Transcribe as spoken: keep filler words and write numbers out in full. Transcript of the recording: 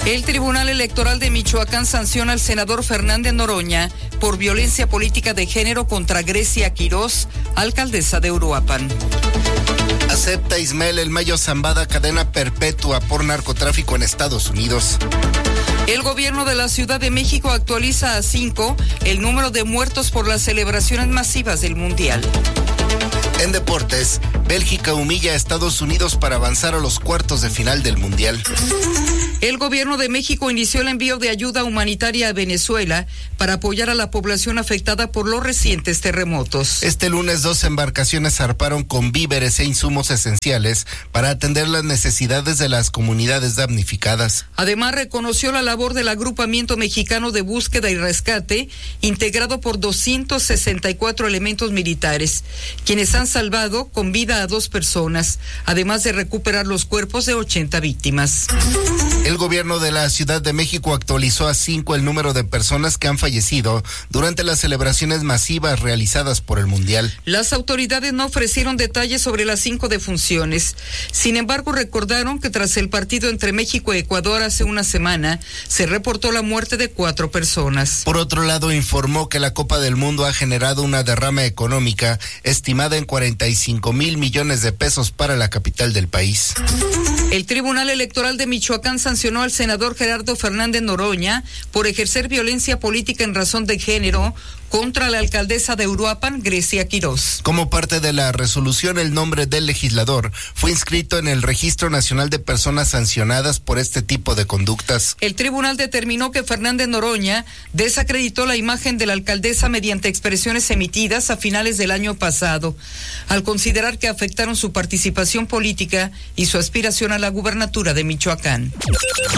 El Tribunal Electoral de Michoacán sanciona al senador Fernández Noroña por violencia política de género contra Grecia Quirós, alcaldesa de Uruapan. Acepta Ismael El Mayo Zambada cadena perpetua por narcotráfico en Estados Unidos. El gobierno de la Ciudad de México actualiza a cinco el número de muertos por las celebraciones masivas del Mundial. En deportes, Bélgica humilla a Estados Unidos para avanzar a los cuartos de final del Mundial. El gobierno de México inició el envío de ayuda humanitaria a Venezuela para apoyar a la población afectada por los recientes terremotos. Este lunes, dos embarcaciones zarparon con víveres e insumos esenciales para atender las necesidades de las comunidades damnificadas. Además, reconoció la labor del Agrupamiento Mexicano de Búsqueda y Rescate, integrado por doscientos sesenta y cuatro elementos militares, quienes han salvado con vida a dos personas, además de recuperar los cuerpos de ochenta víctimas. El gobierno de la Ciudad de México actualizó a cinco el número de personas que han fallecido durante las celebraciones masivas realizadas por el Mundial. Las autoridades no ofrecieron detalles sobre las cinco defunciones. Sin embargo, recordaron que tras el partido entre México y Ecuador hace una semana, se reportó la muerte de cuatro personas. Por otro lado, informó que la Copa del Mundo ha generado una derrama económica estimada en cuarenta y cinco mil millones de pesos para la capital del país. El Tribunal Electoral de Michoacán sancionó al senador Gerardo Fernández Noroña por ejercer violencia política en razón de género contra la alcaldesa de Uruapan, Grecia Quirós. Como parte de la resolución, el nombre del legislador fue inscrito en el Registro Nacional de Personas Sancionadas por este tipo de conductas. El tribunal determinó que Fernández Noroña desacreditó la imagen de la alcaldesa mediante expresiones emitidas a finales del año pasado, al considerar que afectaron su participación política y su aspiración a la gubernatura de Michoacán.